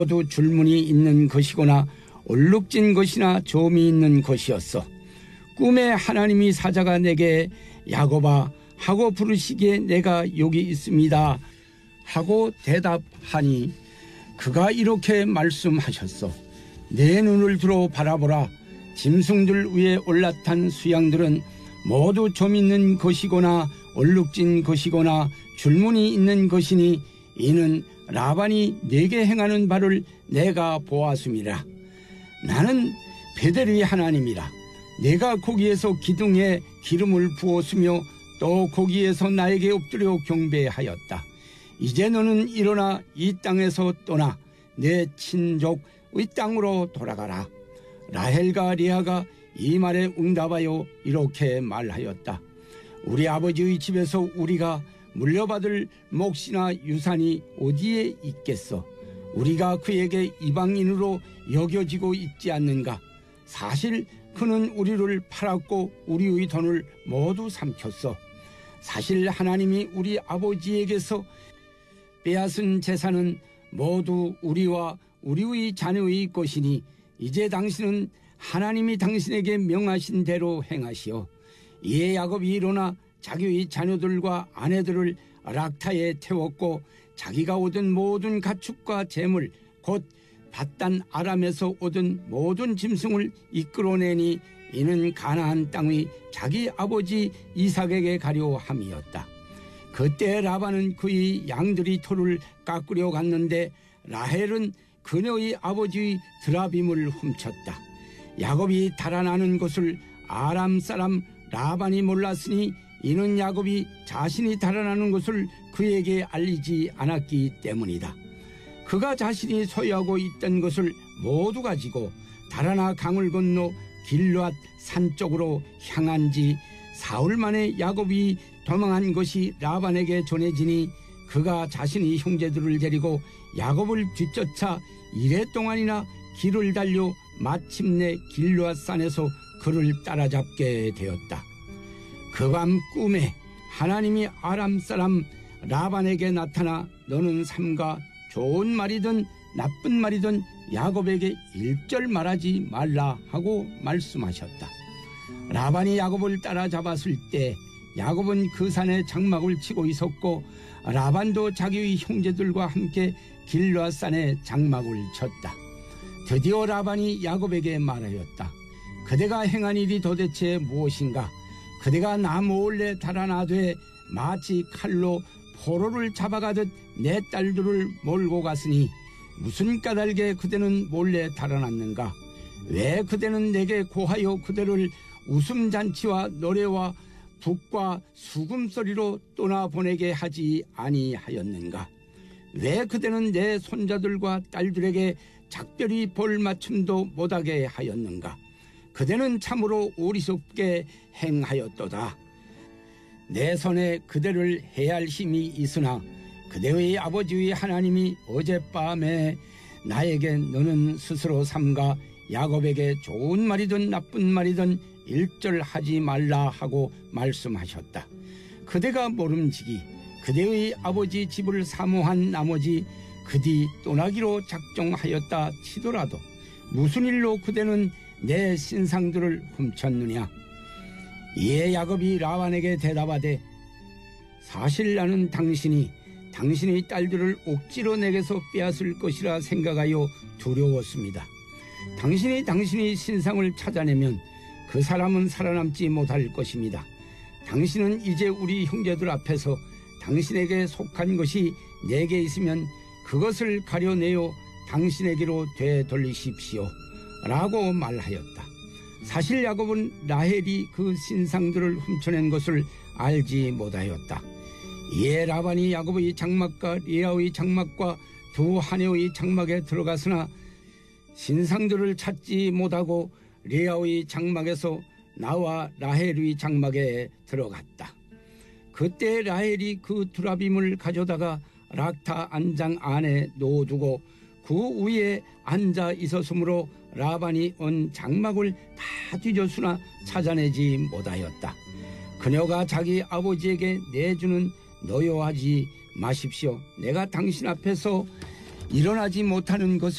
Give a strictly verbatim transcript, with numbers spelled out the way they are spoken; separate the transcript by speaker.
Speaker 1: 모두 줄무늬 있는 것이거나 얼룩진 것이나 점이 있는 것이었어. 꿈에 하나님이 사자가 내게 야곱아 하고 부르시기에 내가 여기 있습니다 하고 대답하니 그가 이렇게 말씀하셨어. 내 눈을 들어 바라보라. 짐승들 위에 올라탄 수양들은 모두 점 있는 것이거나 얼룩진 것이거나 줄무늬 있는 것이니 이는 라반이 내게 행하는 바를 내가 보았음이라. 나는 베델의 하나님이라. 내가 거기에서 기둥에 기름을 부었으며 또 거기에서 나에게 엎드려 경배하였다. 이제 너는 일어나 이 땅에서 떠나 내 친족의 땅으로 돌아가라. 라헬과 리아가 이 말에 응답하여 이렇게 말하였다. 우리 아버지의 집에서 우리가 물려받을 몫이나 유산이 어디에 있겠어? 우리가 그에게 이방인으로 여겨지고 있지 않는가? 사실 그는 우리를 팔았고 우리의 돈을 모두 삼켰어. 사실 하나님이 우리 아버지에게서 빼앗은 재산은 모두 우리와 우리의 자녀의 것이니 이제 당신은 하나님이 당신에게 명하신 대로 행하시오. 이에 야곱이 일어나 자기의 자녀들과 아내들을 락타에 태웠고 자기가 얻은 모든 가축과 재물 곧 밧단 아람에서 얻은 모든 짐승을 이끌어내니 이는 가나안 땅의 자기 아버지 이삭에게 가려 함이었다. 그때 라반은 그의 양들이 털을 깎으려 갔는데 라헬은 그녀의 아버지의 드라빔을 훔쳤다. 야곱이 달아나는 것을 아람 사람 라반이 몰랐으니 이는 야곱이 자신이 달아나는 것을 그에게 알리지 않았기 때문이다. 그가 자신이 소유하고 있던 것을 모두 가지고 달아나 강을 건너 길르앗 산 쪽으로 향한 지 사흘 만에 야곱이 도망한 것이 라반에게 전해지니 그가 자신의 형제들을 데리고 야곱을 뒤쫓아 이래 동안이나 길을 달려 마침내 길르앗 산에서 그를 따라잡게 되었다. 그 밤 꿈에 하나님이 아람 사람 라반에게 나타나 너는 삼가 좋은 말이든 나쁜 말이든 야곱에게 일절 말하지 말라 하고 말씀하셨다. 라반이 야곱을 따라잡았을 때 야곱은 그 산에 장막을 치고 있었고 라반도 자기의 형제들과 함께 길르앗 산에 장막을 쳤다. 드디어 라반이 야곱에게 말하였다. 그대가 행한 일이 도대체 무엇인가? 그대가 나 몰래 달아나되 마치 칼로 포로를 잡아가듯 내 딸들을 몰고 갔으니 무슨 까닭에 그대는 몰래 달아났는가? 왜 그대는 내게 고하여 그대를 웃음잔치와 노래와 북과 수금소리로 떠나보내게 하지 아니하였는가? 왜 그대는 내 손자들과 딸들에게 작별히 볼맞춤도 못하게 하였는가? 그대는 참으로 어리석게 행하였도다. 내 손에 그대를 해할 힘이 있으나 그대의 아버지의 하나님이 어젯밤에 나에게 너는 스스로 삼가 야곱에게 좋은 말이든 나쁜 말이든 일절하지 말라 하고 말씀하셨다. 그대가 모름지기 그대의 아버지 집을 사모한 나머지 그뒤 떠나기로 작정하였다 치더라도 무슨 일로 그대는 내 신상들을 훔쳤느냐? 이에 야곱이 라반에게 대답하되 사실 나는 당신이 당신의 딸들을 억지로 내게서 빼앗을 것이라 생각하여 두려웠습니다. 당신이 당신의 신상을 찾아내면 그 사람은 살아남지 못할 것입니다. 당신은 이제 우리 형제들 앞에서 당신에게 속한 것이 내게 있으면 그것을 가려내어 당신에게로 되돌리십시오 라고 말하였다. 사실 야곱은 라헬이 그 신상들을 훔쳐낸 것을 알지 못하였다. 이에 라반이 야곱의 장막과 리아의 장막과 두 하녀의 장막에 들어갔으나 신상들을 찾지 못하고 리아의 장막에서 나와 라헬의 장막에 들어갔다. 그때 라헬이 그 두라빔을 가져다가 락타 안장 안에 놓아두고 그 위에 앉아 있었으므로 라반이 온 장막을 다 뒤졌으나 찾아내지 못하였다. 그녀가 자기 아버지에게 내주는 노여하지 마십시오. 내가 당신 앞에서 일어나지 못하는 것으로